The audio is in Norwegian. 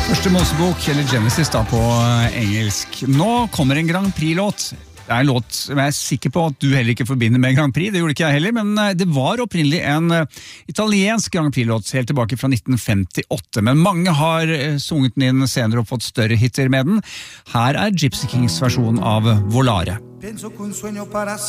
Første Mosebok, eller Genesis da på engelsk. Nå kommer en Grand Prix-låt. Det en låt som jeg sikker på at du heller ikke forbinder med Grand Prix, det gjorde ikke jeg heller, men det var opprinnelig en italiensk Grand Prix-låt helt tilbake fra 1958, men mange har sunget den inn senere og fått større hitter med den. Her Gypsy Kings versjon av Volare.